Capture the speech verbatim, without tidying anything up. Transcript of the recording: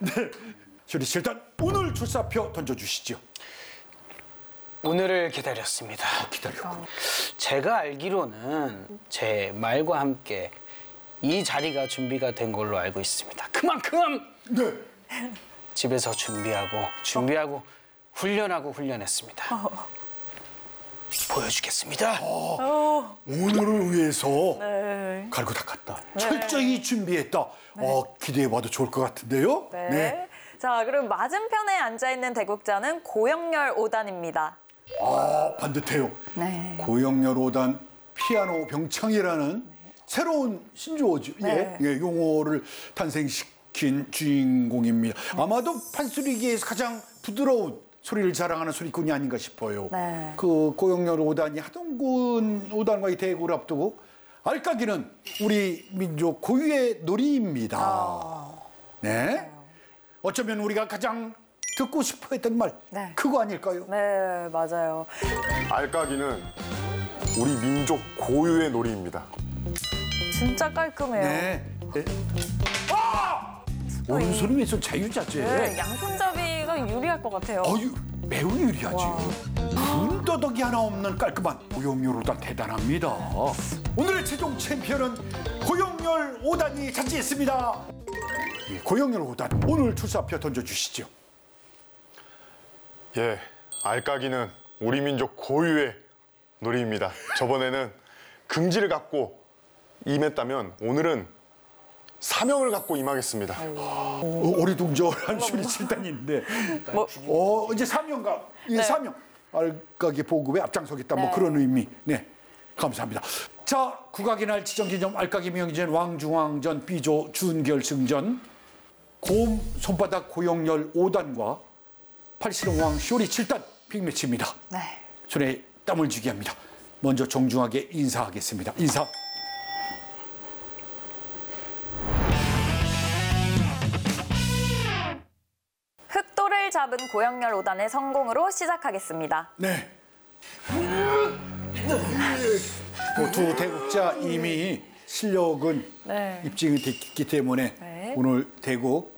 네. 쇼리 씨 일단 오늘 출사표 던져주시죠. 오늘을 기다렸습니다. 기다렸고. 제가 알기로는 제 말과 함께 이 자리가 준비가 된 걸로 알고 있습니다. 그만큼 네. 집에서 준비하고 준비하고 훈련하고 훈련했습니다. 어. 보여주겠습니다. 어. 오늘을 위해서 네. 갈고 닦았다. 철저히 준비했다. 어, 기대해봐도 좋을 것 같은데요. 네. 자, 그럼 맞은편에 앉아있는 대국자는 고영렬 오 단입니다. 아, 반듯해요. 네. 고영렬 오 단 피아노 병창이라는 새로운 신조어죠. 네. 예, 예, 용어를 탄생시킨 주인공입니다. 아마도 판소리계에서 가장 부드러운 소리를 자랑하는 소리꾼이 아닌가 싶어요. 네. 그 고영렬 오 단이 하동군 오 단과의 대구를 앞두고 알까기는 우리 민족 고유의 놀이입니다. 아. 네. 어쩌면 우리가 가장 듣고 싶어 했던 말, 네. 그거 아닐까요? 네, 맞아요. 알까기는 우리 민족 고유의 놀이입니다. 진짜 깔끔해요. 네. 네. 아! 오른손이 왼손 자유자재. 네, 양손잡이가 유리할 것 같아요. 어유 매우 유리하지요. 군더더기 하나 없는 깔끔한 고영렬 오 단 대단합니다. 오늘의 최종 챔피언은 고영렬 오 단이 차지했습니다. 예, 고영렬 오 단 오늘 출사표 던져주시죠. 예, 알까기는 우리 민족 고유의 놀이입니다. 저번에는 긍지를 갖고 임했다면 오늘은 사명을 갖고 임하겠습니다. 어, 어리둥절한 쇼리 칠단인데 뭐, 어, 이제 사명가, 이 네. 사명 알까기 보급에 앞장서겠다 뭐 네. 그런 의미. 네, 감사합니다. 자, 국악의 날 지정기념 알까기 명전 왕중왕전 B조 준결승전 곰 손바닥 고영렬 오 단과 팔씨름왕 쇼리 칠 단 빅매치입니다. 네. 손에 땀을 쥐게 합니다. 먼저 정중하게 인사하겠습니다. 인사. 흑도를 잡은 고영렬 오 단의 성공으로 시작하겠습니다. 네. 뭐 두 대국자 이미 실력은 네. 입증이 됐기 때문에 네. 오늘 대국